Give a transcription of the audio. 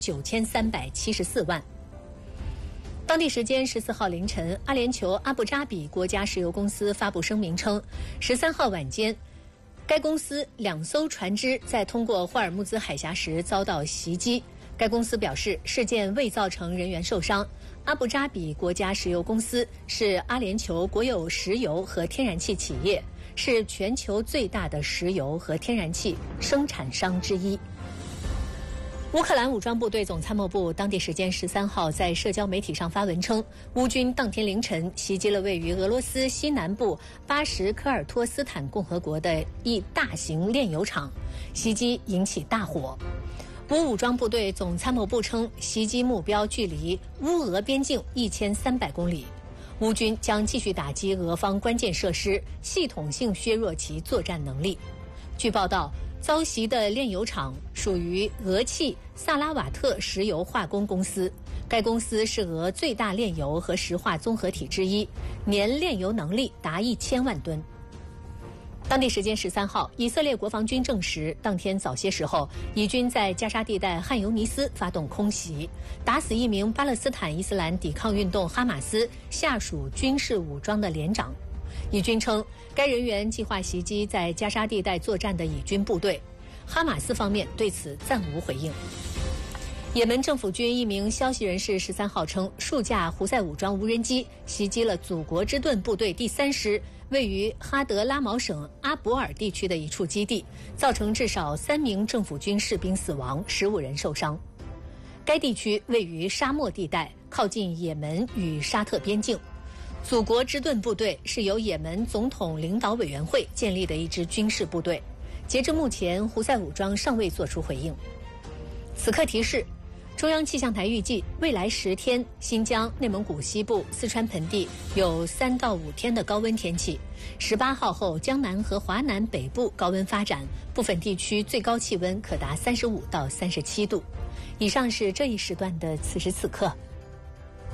9374万。当地时间14号凌晨，阿联酋阿布扎比国家石油公司发布声明称，13号晚间，该公司2艘船只在通过霍尔木兹海峡时遭到袭击。该公司表示，事件未造成人员受伤。阿布扎比国家石油公司是阿联酋国有石油和天然气企业，是全球最大的石油和天然气生产商之一。乌克兰武装部队总参谋部当地时间13号在社交媒体上发文称，乌军当天凌晨袭击了位于俄罗斯西南部巴什科尔托斯坦共和国的一大型炼油厂，袭击引起大火。乌武装部队总参谋部称，袭击目标距离乌俄边境1300公里，乌军将继续打击俄方关键设施，系统性削弱其作战能力。据报道，遭袭的炼油厂属于俄气萨拉瓦特石油化工公司，该公司是俄最大炼油和石化综合体之一，年炼油能力达1000万吨。当地时间13号，以色列国防军证实，当天早些时候，以军在加沙地带汉尤尼斯发动空袭，打死一名巴勒斯坦伊斯兰抵抗运动哈马斯下属军事武装的连长。以军称，该人员计划袭击在加沙地带作战的以军部队。哈马斯方面对此暂无回应。也门政府军一名消息人士13号称，数架胡塞武装无人机袭击了祖国之盾部队第3师位于哈德拉毛省阿伯尔地区的一处基地，造成至少3名政府军士兵死亡，15人受伤。该地区位于沙漠地带，靠近也门与沙特边境。祖国之盾部队是由也门总统领导委员会建立的一支军事部队。截至目前，胡塞武装尚未作出回应。此刻提示，中央气象台预计未来10天，新疆、内蒙古西部、四川盆地有3到5天的高温天气。18号后，江南和华南北部高温发展，部分地区最高气温可达35到37度。以上是这一时段的此时此刻。